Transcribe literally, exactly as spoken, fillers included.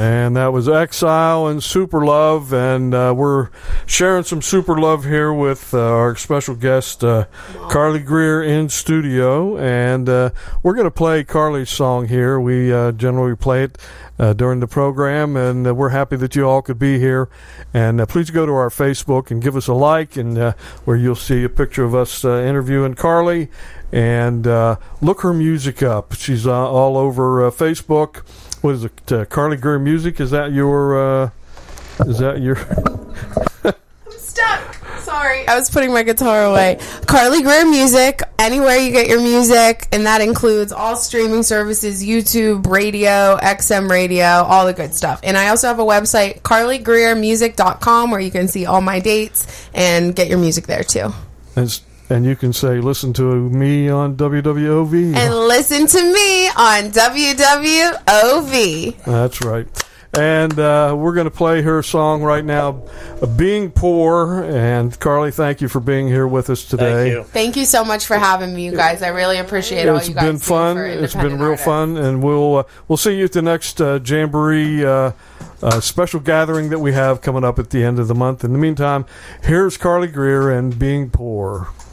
And that was Exile and Super Love, and uh, we're sharing some super love here with uh, our special guest, uh, Carly Greer, in studio. And uh, we're going to play Carly's song here. We uh, generally play it uh, during the program, and uh, we're happy that you all could be here. And uh, please go to our Facebook and give us a like, and uh, where you'll see a picture of us uh, interviewing Carly. And uh, look her music up. She's uh, all over uh, Facebook. What is it? Uh, Carly Greer Music? Is that your? Uh, is that your? I'm stuck. Sorry, I was putting my guitar away. Carly Greer Music. Anywhere you get your music, and that includes all streaming services: YouTube, radio, X M radio, all the good stuff. And I also have a website, carly greer music dot com, where you can see all my dates and get your music there too. And, and you can say, listen to me on W W O V. And listen to me on W W O V. That's right. And uh, we're going to play her song right now, Being Poor. And Carly, thank you for being here with us today. Thank you. Thank you so much for having me, you guys. I really appreciate all It's you guys been do fun. for It's been independent real artists. fun. And we'll, uh, we'll see you at the next uh, Jamboree uh, uh, special gathering that we have coming up at the end of the month. In the meantime, here's Carly Greer and Being Poor.